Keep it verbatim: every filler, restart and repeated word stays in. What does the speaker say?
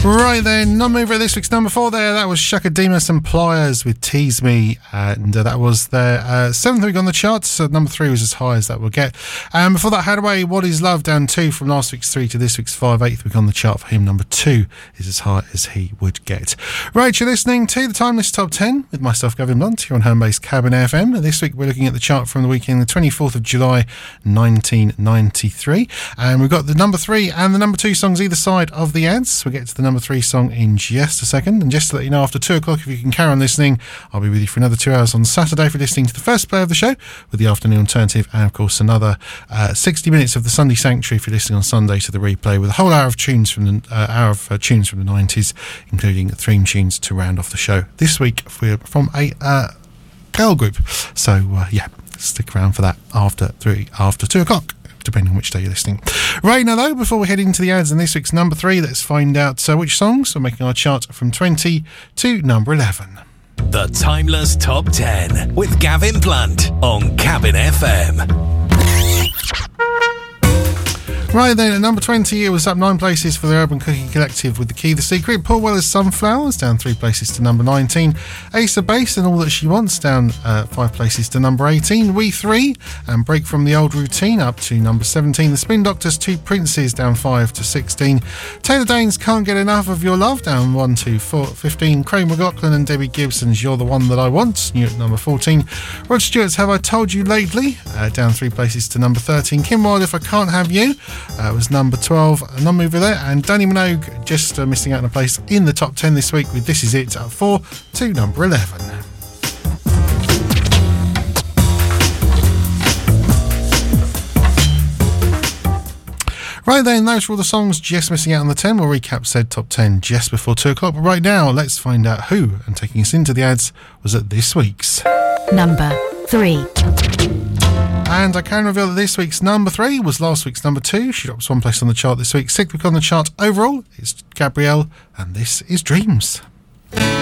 Right then, non-mover this week's number four there, that was Shaka Demus and Pliers with Tease Me, and uh, that was their uh, seventh week on the charts, so number three was as high as that will get. And before that, Hadaway, What Is Love, down two from last week's three to this week's five, eighth week on the chart for him, number two is as high as he would get. Right, you're listening to the Timeless Top ten with myself, Gavin Blunt, here on home-based Cabin F M. This week we're looking at the chart from the weekend, the twenty-fourth of July, nineteen ninety-three, and we've got the number three and the number two songs either side of the ads. We'll get to the number three song in just a second, and just to let you know, after two o'clock, if you can carry on listening, I'll be with you for another two hours on Saturday for listening to the first play of the show with the afternoon alternative, and of course another uh, sixty minutes of the Sunday Sanctuary for listening on Sunday to the replay with a whole hour of tunes from the uh, hour of uh, tunes from the nineties, including theme tunes to round off the show. This week we're from a uh, girl group, so uh, yeah, stick around for that after three after two o'clock, depending on which day you're listening. Right now though, before we head into the ads and this week's number three, let's find out uh, which songs are making our chart from twenty to number eleven. The Timeless Top ten with Gavin Blunt on Cabin F M. Right then, at number twenty, it was up nine places for the Urban Cooking Collective with The Key, The Secret. Paul Weller's Sunflowers, down three places to number nineteen. Ace of Base and All That She Wants, down uh, five places to number eighteen. We Three and Break From The Old Routine, up to number seventeen. The Spin Doctors, Two Princes, down five to sixteen. Taylor Danes, Can't Get Enough of Your Love, down one to four, fifteen. Craig McLaughlin and Debbie Gibson's You're the One That I Want, new at number fourteen. Rod Stewart's Have I Told You Lately, uh, down three places to number thirteen. Kim Wilde, If I Can't Have You, Uh, was number twelve, a non-mover there, and Danny Minogue just uh, missing out on a place in the top ten this week with This Is It at four to number eleven. Right then, those were all the songs just missing out on the ten. We'll recap said top ten just before two o'clock, but right now let's find out who, and taking us into the ads, was at this week's number three. And I can reveal that this week's number three was last week's number two. She drops one place on the chart this week. Sixth week on the chart overall is Gabrielle, and this is Dreams.